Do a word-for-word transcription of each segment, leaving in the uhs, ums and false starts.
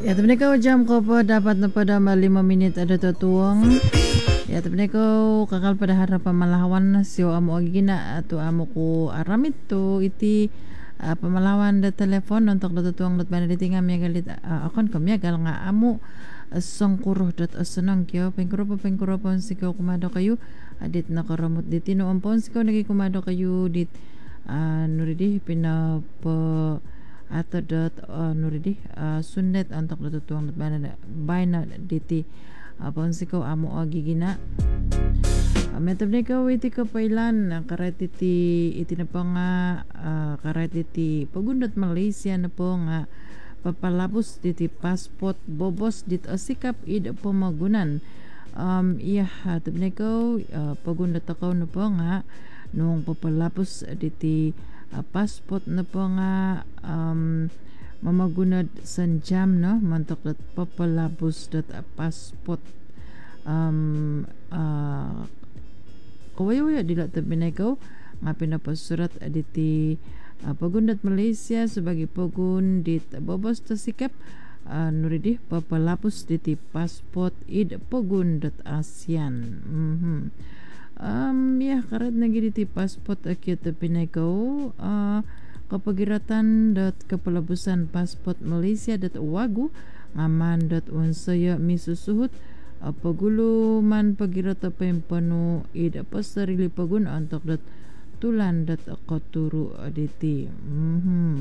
Ya temen ko jam ko po dapat na pada lima menit ada tutuang. Ya temen ko kakal pada harap pamalawan sio amo agina atau amo ko aramit to iti uh, pamalawan da telepon untuk da tutuang dot bana ditinga miagalit uh, akon ko miagal nga amo uh, songkuruh dot asenang kyo pengkuro po pengkuro po siko kumado kayo adit nakaramot diti no ampon siko nagi kumado kayo dit uh, nuridi pina po atau dot uh, nuridi uh, sundet untuk datutuang dot bana baina diti apon siko amo agigina uh, metab ni ko iti kapailan uh, karet iti iti na po nga uh, karet iti pagundot Malaysia na po nga papalapos diti passport bobos dit asikap id pamagunan um, iya hatab ni ko uh, pagundot ako na po nga nung papalapos diti Uh, passport na po nga um, mamagunad san jam no mantok dat papalabos dat uh, passport um, uh, kawayo-wayo dila tabi ko nga pinapasurat aditi uh, pagundat Malaysia sebagai pagun dit bobos ta sikap uh, nuridi papalapos diti passport id pagun dat ASEAN. Mhm. Um, ya karet nagi diti passport akyat pinay ko uh, kapagiratan dat kapalabusan passport Malaysia dat wagu ngaman dat unsaya misusuhut uh, pagulo man pagirata pempano ida pasarili pagun antok dat tulan dat katuru aditi. Mhm.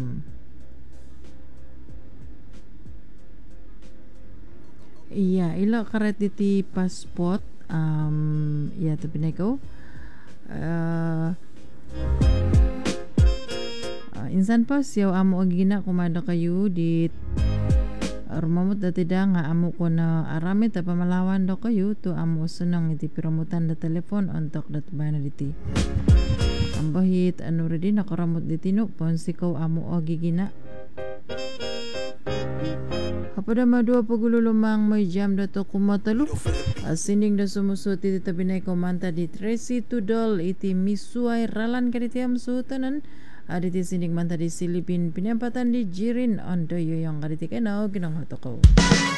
Iya, ilo karet diti passport um ya tapi neko uh, uh, insan pa siyaw amo agina kumada kayo dit rumamot da tidak nga amo ko na aramit ta pamalawan do kayo to amo senang iti piramutan da telepon untuk dat bana diti ambahit anu ready nakaramot diti no ponsikaw amo agigina Hapada madua pagululumang may jam dato kumatalo asining da sumusut iti tabinay komanta di Tracy Tudol iti misuay ralan kaditi am sutanan aditi sining manta di Silipin pinampatan di Jirin on do yoyong kaditi kenao ginang hatoko.